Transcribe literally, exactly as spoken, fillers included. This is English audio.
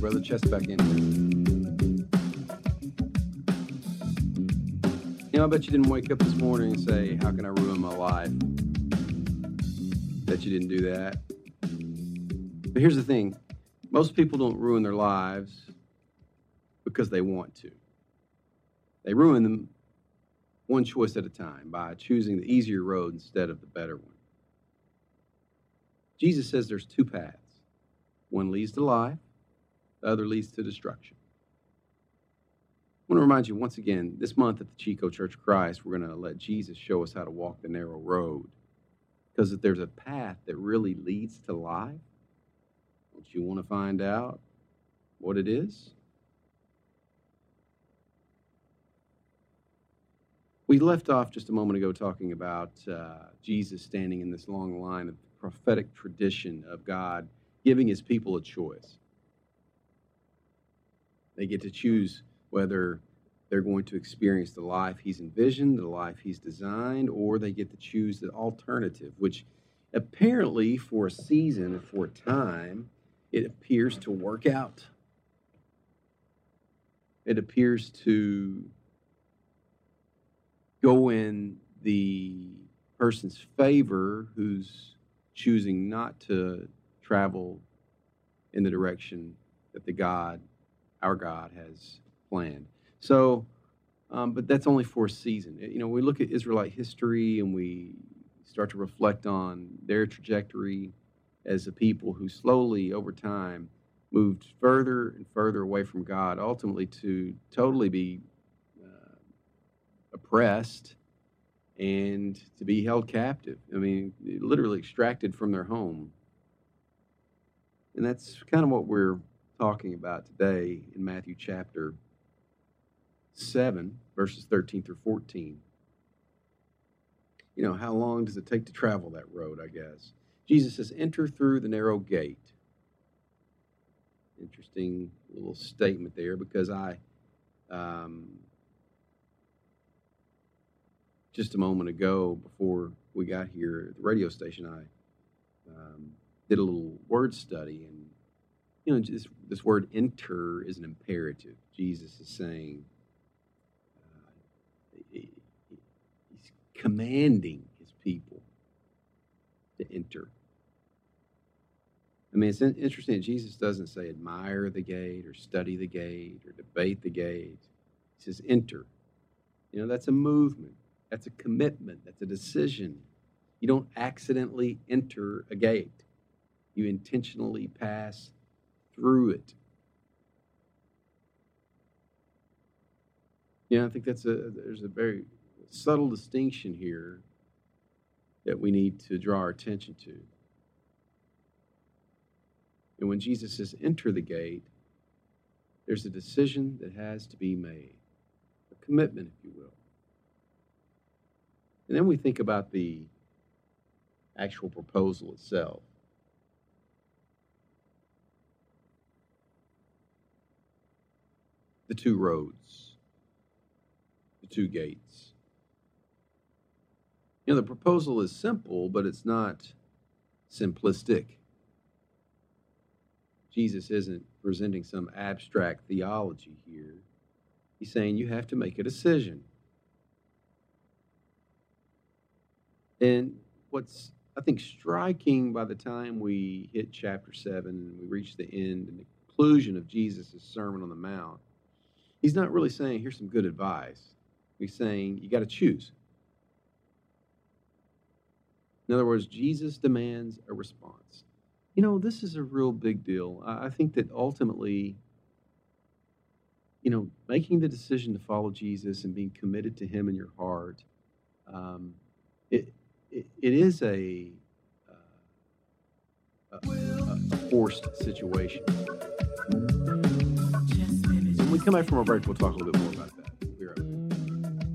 Brother Chest back in here. You know, I bet you didn't wake up this morning and say, how can I ruin my life? Bet you didn't do that. But here's the thing. Most people don't ruin their lives because they want to. They ruin them one choice at a time by choosing the easier road instead of the better one. Jesus says there's two paths. One leads to life, the other leads to destruction. I want to remind you once again, this month at the Chico Church of Christ, we're going to let Jesus show us how to walk the narrow road. Because if there's a path that really leads to life, don't you want to find out what it is? We left off just a moment ago talking about uh, Jesus standing in this long line of prophetic tradition of God giving his people a choice. They get to choose whether they're going to experience the life he's envisioned, the life he's designed, or they get to choose the alternative, which apparently for a season, for a time, it appears to work out. It appears to go in the person's favor who's choosing not to travel in the direction that the God, our God, has planned. So, um, but that's only for a season. You know, we look at Israelite history and we start to reflect on their trajectory as a people who slowly, over time, moved further and further away from God, ultimately to totally be uh, oppressed and to be held captive. I mean, literally extracted from their home. And that's kind of what we're talking about today in Matthew chapter seven, verses thirteen through fourteen. You know, how long does it take to travel that road, I guess? Jesus says, enter through the narrow gate. Interesting little statement there, because I, um, just a moment ago, before we got here at the radio station, I um, did a little word study, and you know, just this word enter is an imperative. Jesus is saying, uh, he's commanding his people to enter. I mean, it's interesting that Jesus doesn't say admire the gate or study the gate or debate the gate. He says enter. You know, that's a movement. That's a commitment. That's a decision. You don't accidentally enter a gate. You intentionally pass through it. Yeah, I think that's a there's a very subtle distinction here that we need to draw our attention to. And when Jesus says enter the gate, there's a decision that has to be made, a commitment, if you will. And then we think about the actual proposal itself. The two roads, the two gates. You know, the proposal is simple, but it's not simplistic. Jesus isn't presenting some abstract theology here. He's saying you have to make a decision. And what's, I think, striking by the time we hit chapter seven and we reach the end and the conclusion of Jesus' Sermon on the Mount, he's not really saying, here's some good advice. He's saying, you got to choose. In other words, Jesus demands a response. You know, this is a real big deal. I think that ultimately, you know, making the decision to follow Jesus and being committed to him in your heart, um, it, it it is a, uh, a, a forced situation. When we come back from our break, we'll talk a little bit more about that.